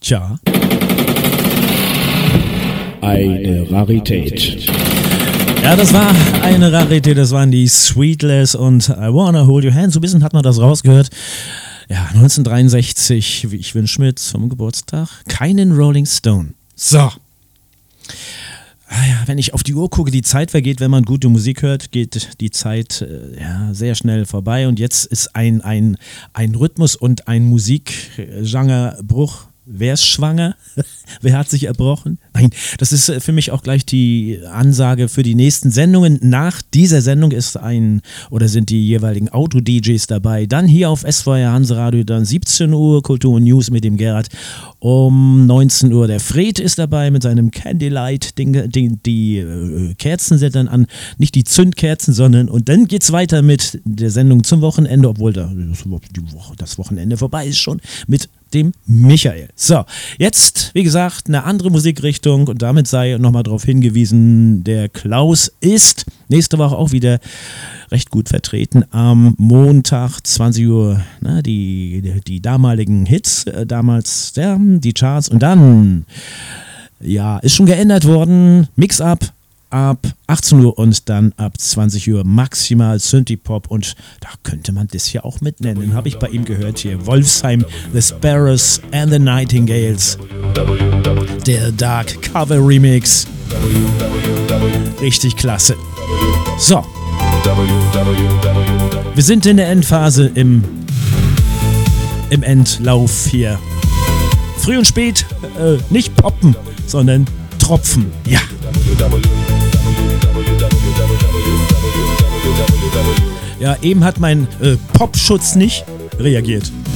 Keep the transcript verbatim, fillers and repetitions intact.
Tja. Eine Rarität. Ja, das war eine Rarität, das waren die Sweetless und I Wanna Hold Your Hand. So ein bisschen hat man das rausgehört. Ja, neunzehnhundertdreiundsechzig, ich wünsche mir zum Geburtstag keinen Rolling Stone. So. Ah ja, wenn ich auf die Uhr gucke, die Zeit vergeht, wenn man gute Musik hört, geht die Zeit äh, ja, sehr schnell vorbei. Und jetzt ist ein, ein, ein Rhythmus und ein Musikgenrebruch. Wer ist schwanger? Wer hat sich erbrochen? Nein, das ist für mich auch gleich die Ansage für die nächsten Sendungen. Nach dieser Sendung ist ein oder sind die jeweiligen Auto-D Js dabei. Dann hier auf S V R Hanseradio, dann siebzehn Uhr Kultur und News mit dem Gerhard. Um neunzehn Uhr der Fred ist dabei mit seinem Candlelight-Ding. Die, die äh, Kerzen sind dann an, nicht die Zündkerzen, sondern und dann geht's weiter mit der Sendung zum Wochenende, obwohl da, die Woche, das Wochenende vorbei ist schon, mit dem Michael. So, jetzt, wie gesagt, eine andere Musikrichtung und damit sei nochmal darauf hingewiesen, der Klaus ist nächste Woche auch wieder recht gut vertreten. Am Montag, zwanzig Uhr, na, die, die, die damaligen Hits, äh, damals ja, die Charts und dann, ja, ist schon geändert worden, Mix-Up ab achtzehn Uhr und dann ab zwanzig Uhr maximal Synthie-Pop und da könnte man das hier auch mit nennen. Habe ich bei ihm gehört hier. Wolfsheim, The Sparrows and the Nightingales. Der Dark Cover Remix. Richtig klasse. So. Wir sind in der Endphase im, im Endlauf hier. Früh und spät, äh, nicht poppen, sondern tropfen. Ja. Ja, eben hat mein äh, Popschutz nicht reagiert.